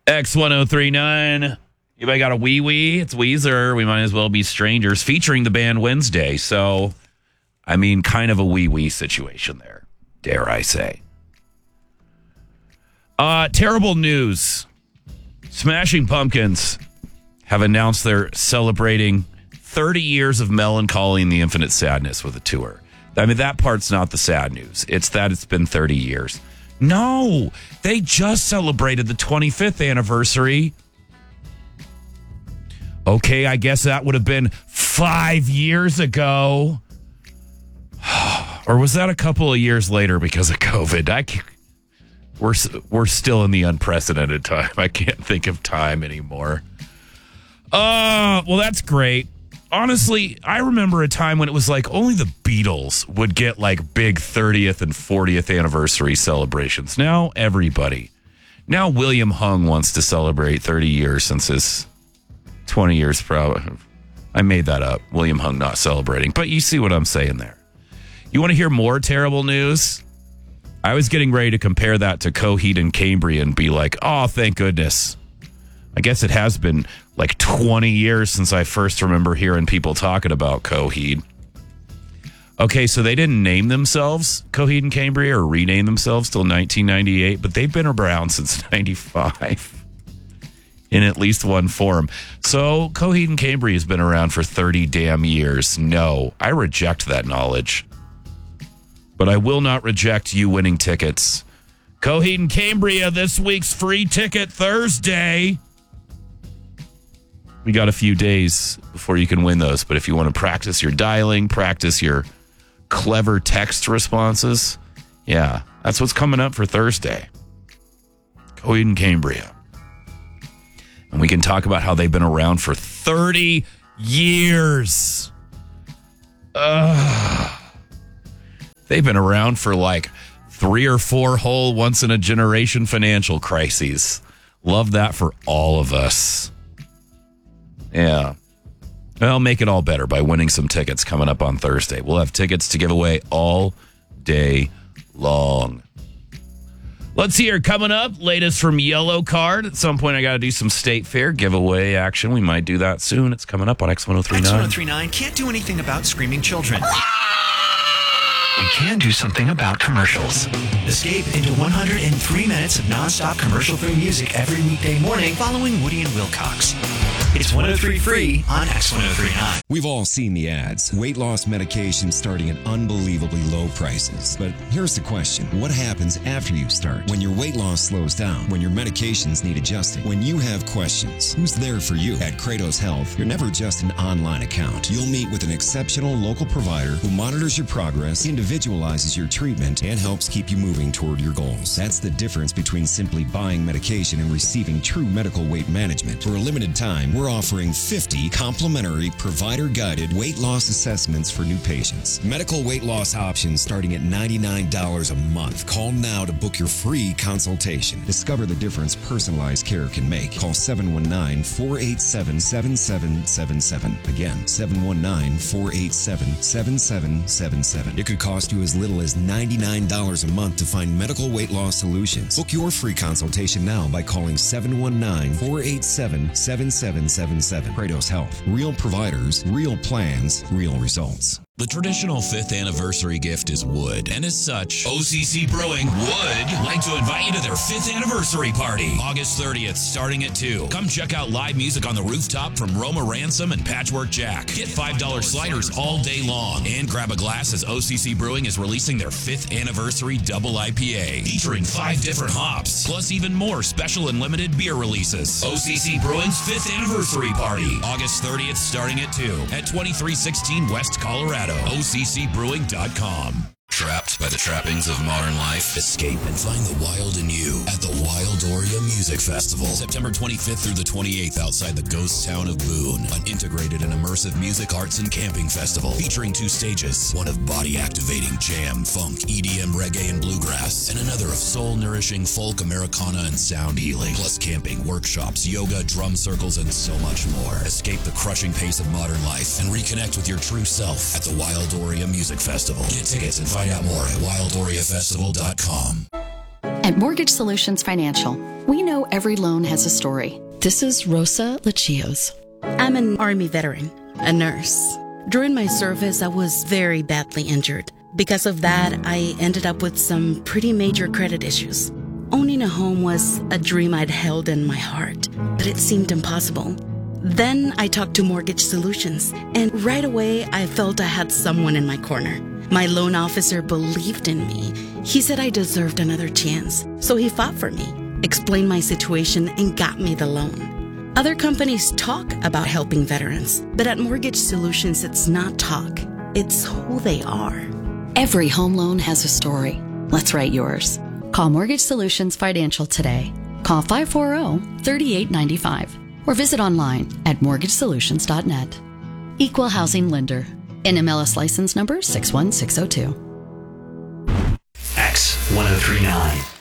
X1039. Anybody got a wee wee? It's Weezer. We might as well be strangers, featuring the band Wednesday. So, I mean, kind of a wee wee situation there, dare I say. Terrible news. Smashing Pumpkins have announced they're celebrating 30 years of Melancholy and the Infinite Sadness with a tour. I mean, that part's not the sad news. It's that it's been 30 years. No, they just celebrated the 25th anniversary. Okay, I guess that would have been 5 years ago. Or was that a couple of years later because of COVID? We're still in the unprecedented time. I can't think of time anymore. Well, that's great. Honestly, I remember a time when it was like only the Beatles would get like big 30th and 40th anniversary celebrations. Now everybody. Now William Hung wants to celebrate 30 years since his 20 years probably. I made that up. William Hung not celebrating. But you see what I'm saying there. You want to hear more terrible news? I was getting ready to compare that to Coheed and Cambria and be like, oh, thank goodness. I guess it has been like 20 years since I first remember hearing people talking about Coheed. Okay, so they didn't name themselves Coheed and Cambria or rename themselves till 1998, but they've been around since 95 in at least one form. So Coheed and Cambria has been around for 30 damn years. No, I reject that knowledge. But I will not reject you winning tickets. Coheed and Cambria, this week's free ticket Thursday. We got a few days before you can win those, but if you want to practice your dialing, practice your clever text responses, yeah, that's what's coming up for Thursday. Coheed and Cambria. And we can talk about how they've been around for 30 years. They've been around for like 3 or 4 whole once-in-a-generation financial crises. Love that for all of us. Yeah. Well, make it all better by winning some tickets coming up on Thursday. We'll have tickets to give away all day long. Let's hear coming up, latest from Yellow Card. At some point, I got to do some State Fair giveaway action. We might do that soon. It's coming up on X1039. X1039 can't do anything about screaming children. We can do something about commercials. Escape into 103 minutes of nonstop commercial-free music every weekday morning following Woody and Wilcox. It's 103 free on X1039. We've all seen the ads. Weight loss medication starting at unbelievably low prices. But here's the question. What happens after you start? When your weight loss slows down? When your medications need adjusting? When you have questions? Who's there for you? At Kratos Health, you're never just an online account. You'll meet with an exceptional local provider who monitors your progress, individualizes your treatment, and helps keep you moving toward your goals. That's the difference between simply buying medication and receiving true medical weight management. For a limited time, we're offering 50 complimentary provider-guided weight loss assessments for new patients. Medical weight loss options starting at $99 a month. Call now to book your free consultation. Discover the difference personalized care can make. Call 719-487-7777. Again, 719-487-7777. It could cost you as little as $99 a month to find medical weight loss solutions. Book your free consultation now by calling 719-487-7777. Kratos Health. Real providers, real plans, real results. The traditional 5th anniversary gift is wood, and as such, OCC Brewing would like to invite you to their 5th anniversary party, August 30th, starting at 2. Come check out live music on the rooftop from Roma Ransom and Patchwork Jack. Get $5 sliders all day long, and grab a glass as OCC Brewing is releasing their 5th anniversary double IPA, featuring 5 different hops, plus even more special and limited beer releases. OCC Brewing's 5th anniversary party, August 30th, starting at 2, at 2316 West Colorado. OCCbrewing.com. Trapped by the trappings of modern life? Escape and find the wild in you at the Wildoria Music Festival. September 25th through the 28th outside the ghost town of Boone. An integrated and immersive music, arts, and camping festival featuring 2 stages. One of body-activating jam, funk, EDM, reggae, and bluegrass. And another of soul-nourishing folk, Americana, and sound healing. Plus camping, workshops, yoga, drum circles, and so much more. Escape the crushing pace of modern life and reconnect with your true self at the Wildoria Music Festival. Get tickets and find out more at wildoriafestival.com. At Mortgage Solutions Financial, we know every loan has a story. This is Rosa Lachios. I'm an Army veteran, a nurse. During my service, I was very badly injured. Because of that, I ended up with some pretty major credit issues. Owning a home was a dream I'd held in my heart, but it seemed impossible. Then I talked to Mortgage Solutions, and right away I felt I had someone in my corner. My loan officer believed in me. He said I deserved another chance, so he fought for me, explained my situation, and got me the loan. Other companies talk about helping veterans, but at Mortgage Solutions, it's not talk. It's who they are. Every home loan has a story. Let's write yours. Call Mortgage Solutions Financial today. Call 540-3895 or visit online at mortgagesolutions.net. Equal Housing Lender. NMLS license number 61602. X1039.